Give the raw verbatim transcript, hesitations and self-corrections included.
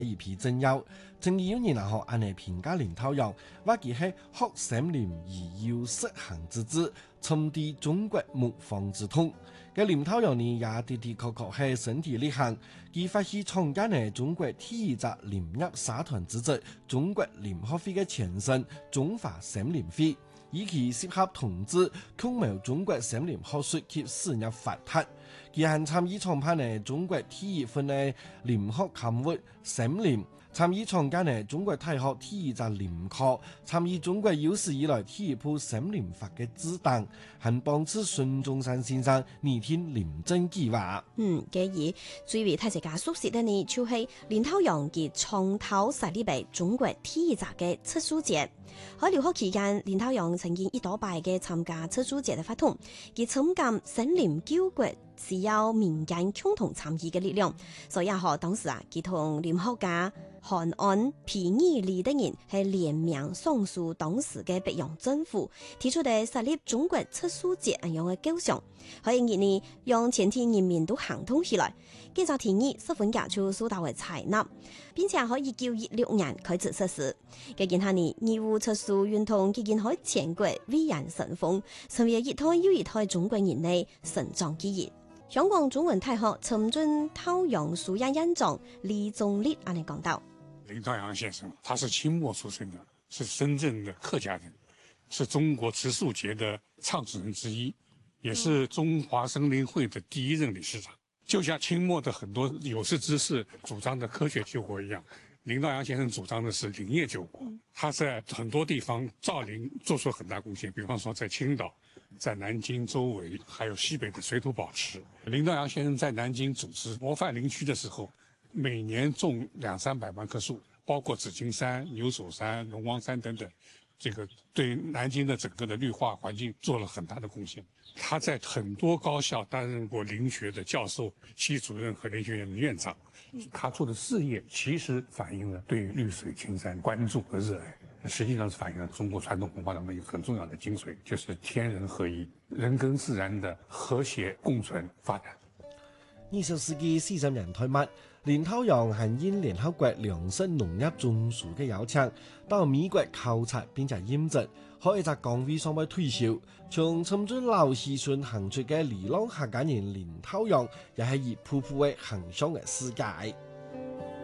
一批政要，正有人啊學安尼評價林濤陽，話佢係學森林而要實行之志，傳遞中國牧放之統。嘅林濤陽呢也的的確確係身體力行，佢發起創建呢中國第一隻林業社團組織中國林學會嘅前身中華森林會，以其適合統治共謀中國森林學術及事業發達。佢還參與創辦呢中國第一份呢林學刊物《森林》，參與創建呢中國大學第一隻林課，參與中國有史以來第一部森林法嘅指導，還幫助孫中山先生擬定林政計劃。 嗯，既然最為大家熟悉的呢，就係林濤陽佢創頭設立俾中國第一隻嘅測書節。喺留學期間，林濤陽曾經一多拜嘅參加測書節嘅活動，佢參加森林救國需要民間共同參與嘅力量，所以啊，當時啊，佢同林學家韓安、皮爾李等人係聯名上書當時嘅北洋政府，提出嚟設立中國測書節咁樣嘅構想，可以而呢，讓全體人民都行動起來。建造提議十分解除蘇大為採納，並且可以叫一六年開始實施。嘅見下呢，義務測書運動已經喺全國蔚然成風，成為一代又一代中國人嘅成長記憶。香港中文大學陳俊濤陽書院院長李宗立安尼講道： 林濤陽先生，他是清末出生的，是真正的客家人，是中國測書節的創始人之一，也是中華森林會的第一任理事長。就像清末的很多有識之士主張的科學救國一樣，林濤陽先生主張的是林業救國。他在很多地方造林做出很大貢獻，比方說在青島、在南京周圍，還有西北的水土保持。林濤陽先生在南京組織模範林區的時候，每年種兩三百萬棵樹，包括紫金山、牛首山、龍王山等等，這個對南京的整個的綠化環境做了很大的貢獻。他在很多高校擔任過林學的教授、系主任和林學院的院長。他做的事業其實反映了對綠水青山關注和熱愛，實際上是反映了中國傳統文化當中一個很重要的精髓，就是天人合一，人跟自然的和諧共存發展。 二十世紀四十年代末，林濤陽係應聯合國糧食農業總署嘅邀請，到美國考察並且驗證，喺一隻崗位上面退休。從陳俊老師孫行出嘅離浪客家人林濤陽，也係以瀑布嘅形象嘅世界。